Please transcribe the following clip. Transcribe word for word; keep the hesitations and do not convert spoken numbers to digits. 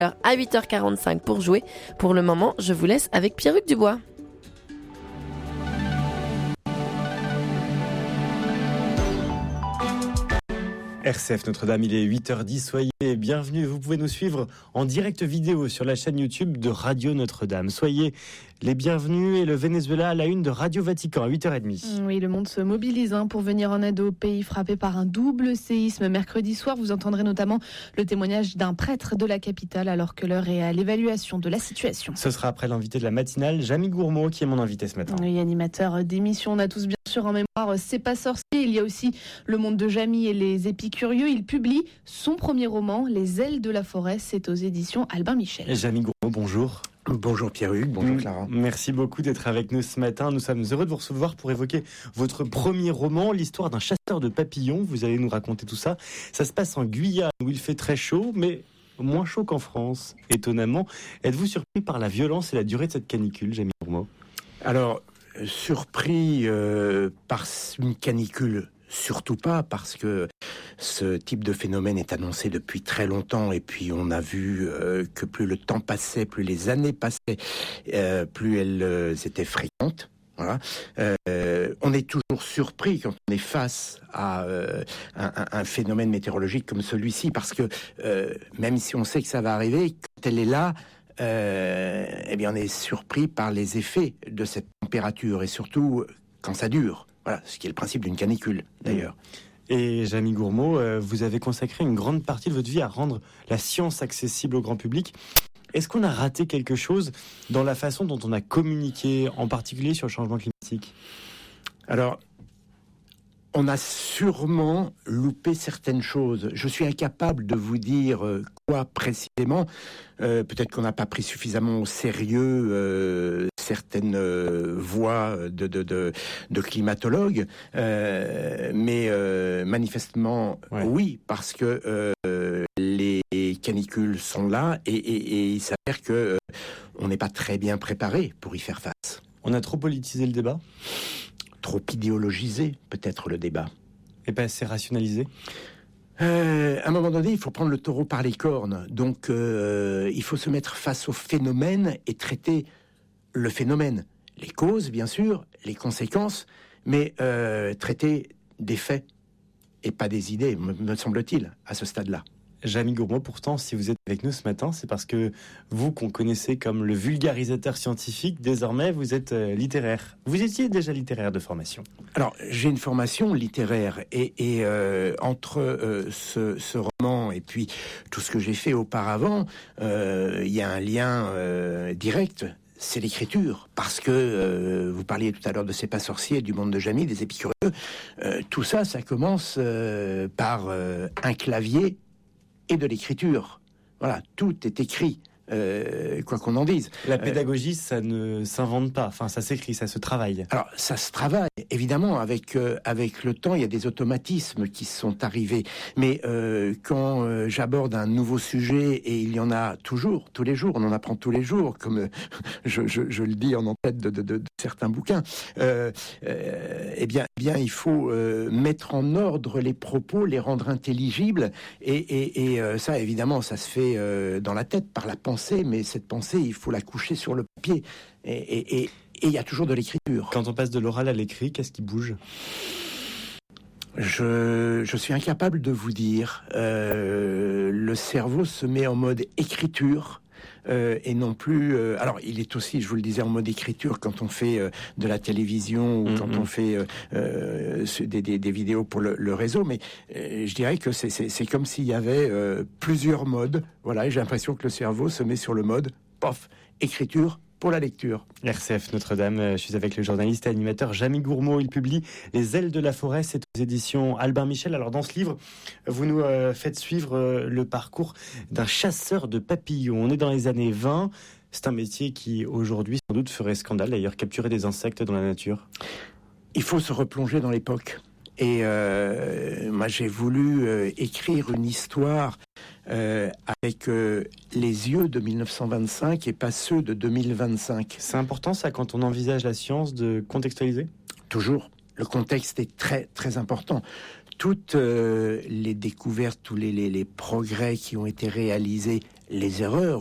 à huit heures quarante-cinq pour jouer. Pour le moment, je vous laisse avec Pierruc Dubois. R C F Notre-Dame, il est huit heures dix, soyez bienvenus. Vous pouvez nous suivre en direct vidéo sur la chaîne YouTube de Radio Notre-Dame. Soyez les bienvenus et le Venezuela à la une de Radio Vatican à huit heures trente. Oui, le monde se mobilise hein, pour venir en aide au pays frappé par un double séisme. Mercredi soir, vous entendrez notamment le témoignage d'un prêtre de la capitale alors que l'heure est à l'évaluation de la situation. Ce sera après l'invité de la matinale, Jamie Gourmaud, qui est mon invité ce matin. Oui, animateur d'émission, on a tous bien sûr en mémoire C'est pas sorcier. Il y a aussi le monde de Jamie et les épicurieux. Il publie son premier roman, Les ailes de la forêt. C'est aux éditions Albin Michel. Jamie Gourmaud, bonjour. Bonjour Pierruc, bonjour Clara. Merci beaucoup d'être avec nous ce matin. Nous sommes heureux de vous recevoir pour évoquer votre premier roman, l'histoire d'un chasseur de papillons. Vous allez nous raconter tout ça. Ça se passe en Guyane où il fait très chaud, mais moins chaud qu'en France, étonnamment. Êtes-vous surpris par la violence et la durée de cette canicule, Jamie Gourmaud ? Alors, surpris euh, par une canicule, surtout pas, parce que ce type de phénomène est annoncé depuis très longtemps, et puis on a vu euh, que plus le temps passait, plus les années passaient, euh, plus elles euh, étaient fréquentes. Voilà. Euh, on est toujours surpris quand on est face à euh, un, un phénomène météorologique comme celui-ci, parce que euh, même si on sait que ça va arriver, quand elle est là, euh, eh bien on est surpris par les effets de cette température, et surtout quand ça dure. Voilà, ce qui est le principe d'une canicule, d'ailleurs. Et Jamie Gourmaud, euh, vous avez consacré une grande partie de votre vie à rendre la science accessible au grand public. Est-ce qu'on a raté quelque chose dans la façon dont on a communiqué, en particulier sur le changement climatique ? Alors, on a sûrement loupé certaines choses. Je suis incapable de vous dire quoi précisément. Euh, peut-être qu'on n'a pas pris suffisamment au sérieux euh, certaines euh, voix de, de, de, de climatologues. Euh, mais euh, manifestement, ouais. oui, parce que euh, les canicules sont là et, et, et il s'avère que euh, on n'est pas très bien préparé pour y faire face. On a trop politisé le débat ? Trop idéologisé, peut-être, le débat. Et pas assez rationalisé ? euh, À un moment donné, il faut prendre le taureau par les cornes. Donc, euh, il faut se mettre face au phénomène et traiter le phénomène. Les causes, bien sûr, les conséquences, mais euh, traiter des faits et pas des idées, me, me semble-t-il, à ce stade-là. Jamie Gourmaud, pourtant, si vous êtes avec nous ce matin, c'est parce que vous, qu'on connaissez comme le vulgarisateur scientifique, désormais, vous êtes euh, littéraire. Vous étiez déjà littéraire de formation. Alors, j'ai une formation littéraire et, et euh, entre euh, ce, ce roman et puis tout ce que j'ai fait auparavant, euh, il y a un lien euh, direct. C'est l'écriture, parce que euh, vous parliez tout à l'heure de C'est pas sorcier, du monde de Jamie, des épicurieux. Euh, tout ça, ça commence euh, par euh, un clavier et de l'écriture. Voilà, tout est écrit, euh, quoi qu'on en dise. La pédagogie, euh, ça ne s'invente pas, enfin ça s'écrit, ça se travaille. Alors, ça se travaille, évidemment, avec, euh, avec le temps, il y a des automatismes qui sont arrivés. Mais euh, quand euh, j'aborde un nouveau sujet, et il y en a toujours, tous les jours, on en apprend tous les jours, comme euh, je, je, je le dis en en-tête de, de, de, de certains bouquins, euh, euh, eh bien, eh bien, il faut euh, mettre en ordre les propos, les rendre intelligibles, et, et, et euh, ça, évidemment, ça se fait euh, dans la tête, par la pensée, mais cette pensée, il faut la coucher sur le papier, et... et, et Et il y a toujours de l'écriture. Quand on passe de l'oral à l'écrit, qu'est-ce qui bouge ? Je, je suis incapable de vous dire. Euh, le cerveau se met en mode écriture euh, et non plus... Euh, alors, il est aussi, je vous le disais, en mode écriture quand on fait euh, de la télévision ou mmh, quand mmh. on fait euh, euh, des, des, des vidéos pour le, le réseau. Mais euh, je dirais que c'est, c'est, c'est comme s'il y avait euh, plusieurs modes. Voilà, et j'ai l'impression que le cerveau se met sur le mode, pof, écriture, pour la lecture. R C F Notre-Dame, je suis avec le journaliste et animateur Jamie Gourmaud. Il publie Les ailes de la forêt, c'est aux éditions Albin Michel. Alors dans ce livre, vous nous euh, faites suivre euh, le parcours d'un chasseur de papillons. On est dans les années vingt. C'est un métier qui aujourd'hui sans doute ferait scandale, d'ailleurs, capturer des insectes dans la nature. Il faut se replonger dans l'époque. Et euh, moi j'ai voulu euh, écrire une histoire Euh, avec euh, les yeux de mille neuf cent vingt-cinq et pas ceux de deux mille vingt-cinq. C'est important ça quand on envisage la science de contextualiser ? Toujours. Le contexte est très très important. toutes euh, les découvertes, tous les, les, les progrès qui ont été réalisés, les erreurs